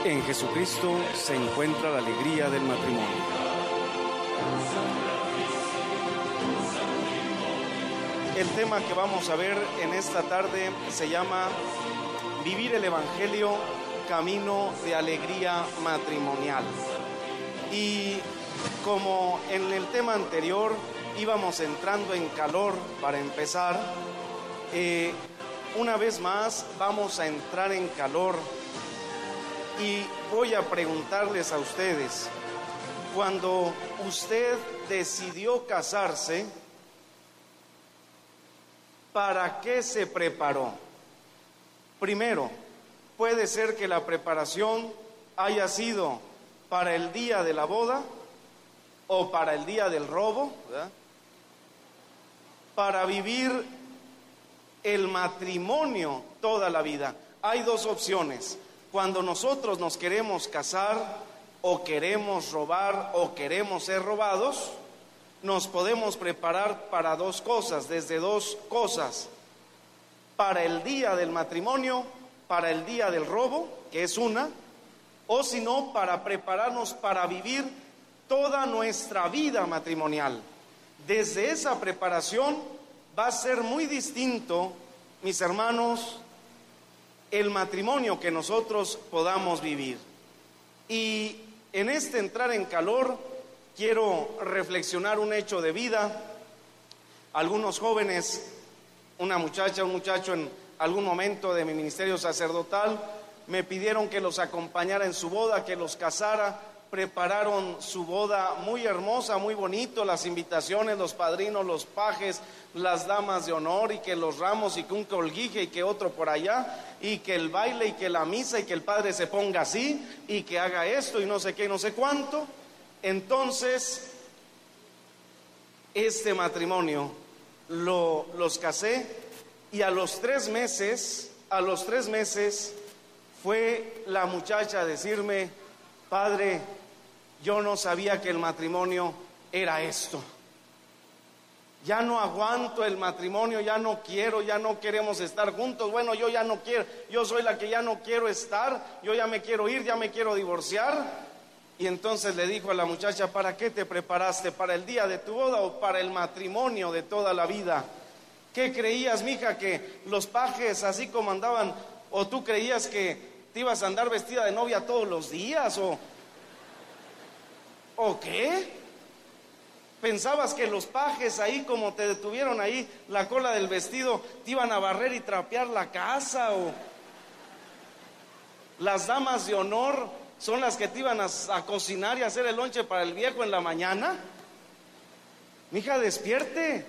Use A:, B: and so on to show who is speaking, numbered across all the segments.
A: En Jesucristo se encuentra la alegría del matrimonio. El tema que vamos a ver en esta tarde se llama Vivir el Evangelio, camino de alegría matrimonial. Y como en el tema anterior íbamos entrando en calor para empezar, una vez más vamos a entrar en calor y voy a preguntarles a ustedes, cuando usted decidió casarse, ¿para qué se preparó? Primero, puede ser que la preparación haya sido para el día de la boda o para el día del robo, ¿verdad? Para vivir el matrimonio toda la vida. Hay dos opciones. Cuando nosotros nos queremos casar o queremos robar o queremos ser robados, nos podemos preparar para dos cosas, desde dos cosas: para el día del matrimonio, para el día del robo, que es una, o si no, para prepararnos para vivir toda nuestra vida matrimonial. Desde esa preparación va a ser muy distinto, mis hermanos, el matrimonio que nosotros podamos vivir. Y en este entrar en calor, quiero reflexionar un hecho de vida. Algunos jóvenes, una muchacha, un muchacho, en algún momento de mi ministerio sacerdotal, me pidieron que los acompañara en su boda, que los casara. Prepararon su boda muy hermosa, muy bonito, las invitaciones, los padrinos, los pajes, las damas de honor, y que los ramos, y que un colguije, y que otro por allá, y que el baile, y que la misa, y que el padre se ponga así, y que haga esto, y no sé qué, no sé cuánto. Entonces, este matrimonio los casé, y a los 3 meses fue la muchacha a decirme: padre, yo no sabía que el matrimonio era esto. Ya no aguanto el matrimonio, ya no quiero, ya no queremos estar juntos. Bueno, yo ya no quiero, yo soy la que ya no quiero estar, yo ya me quiero ir, ya me quiero divorciar. Y entonces le dijo a la muchacha: ¿para qué te preparaste? ¿Para el día de tu boda o para el matrimonio de toda la vida? ¿Qué creías, mija, que los pajes así como andaban, o tú creías que te ibas a andar vestida de novia todos los días, o qué? ¿Pensabas que los pajes ahí, como te detuvieron ahí la cola del vestido, te iban a barrer y trapear la casa? ¿O las damas de honor son las que te iban a cocinar y a hacer el lonche para el viejo en la mañana? Mija, despierte.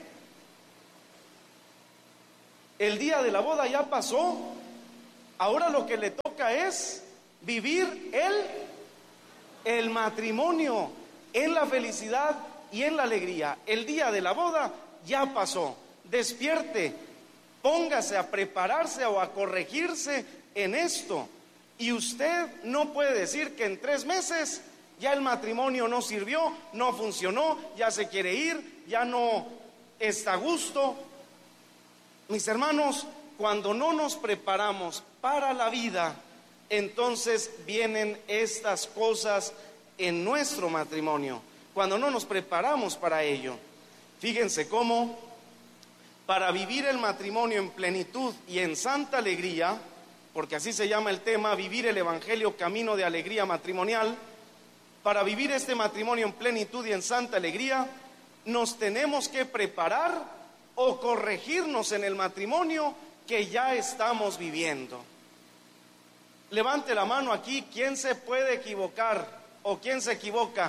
A: El día de la boda ya pasó. Ahora lo que le toca es vivir el matrimonio en la felicidad y en la alegría. El día de la boda ya pasó. Despierte, póngase a prepararse o a corregirse en esto. Y usted no puede decir que en 3 meses ya el matrimonio no sirvió, no funcionó, ya se quiere ir, ya no está a gusto. Mis hermanos, cuando no nos preparamos para la vida, entonces vienen estas cosas en nuestro matrimonio, cuando no nos preparamos para ello. Fíjense cómo, para vivir el matrimonio en plenitud y en santa alegría, porque así se llama el tema, vivir el Evangelio, camino de alegría matrimonial, para vivir este matrimonio en plenitud y en santa alegría, nos tenemos que preparar o corregirnos en el matrimonio que ya estamos viviendo. Levante la mano aquí, ¿quién se puede equivocar o quién se equivoca?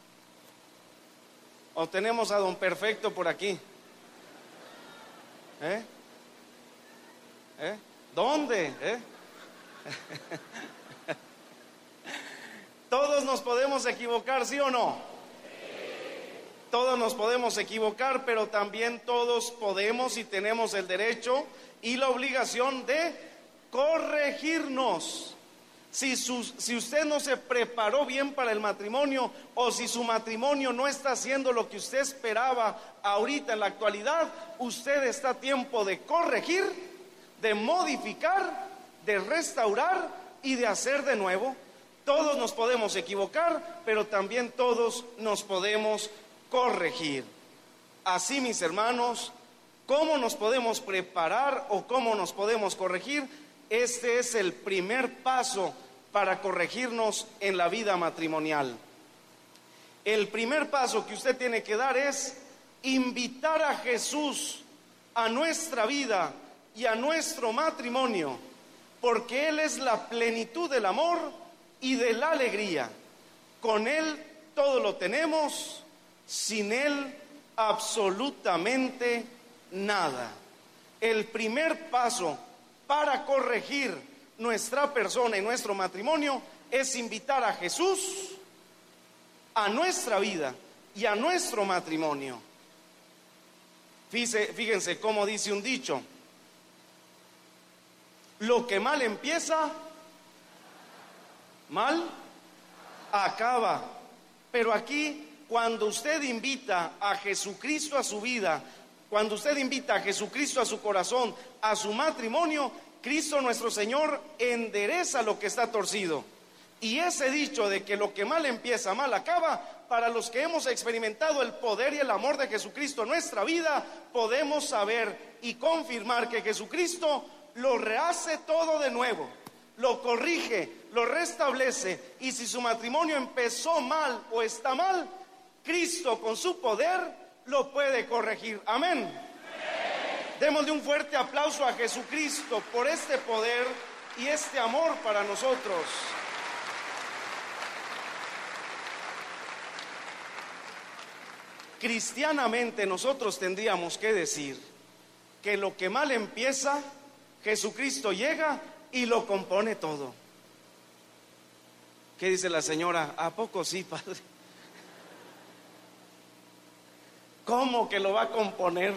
A: ¿O tenemos a don Perfecto por aquí? ¿Dónde? Todos nos podemos equivocar, ¿sí o no? Todos nos podemos equivocar, pero también todos podemos y tenemos el derecho y la obligación de corregirnos. Si usted no se preparó bien para el matrimonio, o si su matrimonio no está haciendo lo que usted esperaba ahorita en la actualidad, usted está a tiempo de corregir, de modificar, de restaurar y de hacer de nuevo. Todos nos podemos equivocar, pero también todos nos podemos corregir. Así, mis hermanos, ¿cómo nos podemos preparar o cómo nos podemos corregir? Este es el primer paso para corregirnos en la vida matrimonial. El primer paso que usted tiene que dar es invitar a Jesús a nuestra vida y a nuestro matrimonio, porque Él es la plenitud del amor y de la alegría. Con Él todo lo tenemos, sin Él absolutamente nada. El primer paso para corregir nuestra persona y nuestro matrimonio es invitar a Jesús a nuestra vida y a nuestro matrimonio. Fíjense cómo dice un dicho: lo que mal empieza, mal acaba. Pero aquí, cuando usted invita a Jesucristo a su vida, cuando usted invita a Jesucristo a su corazón, a su matrimonio, Cristo nuestro Señor endereza lo que está torcido. Y ese dicho de que lo que mal empieza, mal acaba, para los que hemos experimentado el poder y el amor de Jesucristo en nuestra vida, podemos saber y confirmar que Jesucristo lo rehace todo de nuevo, lo corrige, lo restablece. Y si su matrimonio empezó mal o está mal, Cristo con su poder lo puede corregir. Amén. Démosle un fuerte aplauso a Jesucristo por este poder y este amor para nosotros. Cristianamente nosotros tendríamos que decir que lo que mal empieza, Jesucristo llega y lo compone todo. ¿Qué dice la señora? ¿A poco sí, padre? ¿Cómo que lo va a componer?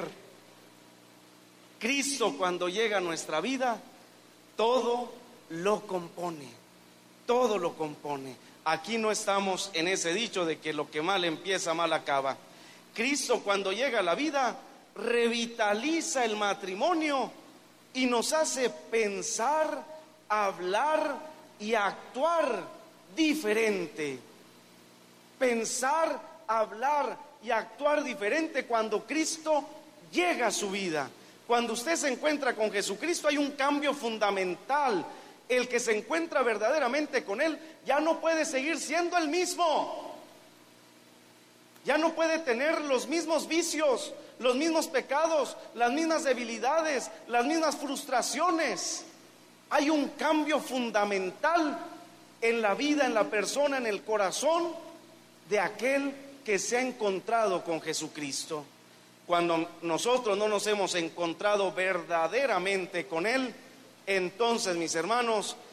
A: Cristo, cuando llega a nuestra vida, todo lo compone, todo lo compone. Aquí no estamos en ese dicho de que lo que mal empieza, mal acaba. Cristo, cuando llega a la vida, revitaliza el matrimonio y nos hace pensar, hablar y actuar diferente. Pensar, hablar y actuar diferente cuando Cristo llega a su vida. Cuando usted se encuentra con Jesucristo hay un cambio fundamental. El que se encuentra verdaderamente con Él ya no puede seguir siendo el mismo. Ya no puede tener los mismos vicios, los mismos pecados, las mismas debilidades, las mismas frustraciones. Hay un cambio fundamental en la vida, en la persona, en el corazón de aquel que se ha encontrado con Jesucristo. Cuando nosotros no nos hemos encontrado verdaderamente con Él, entonces, mis hermanos,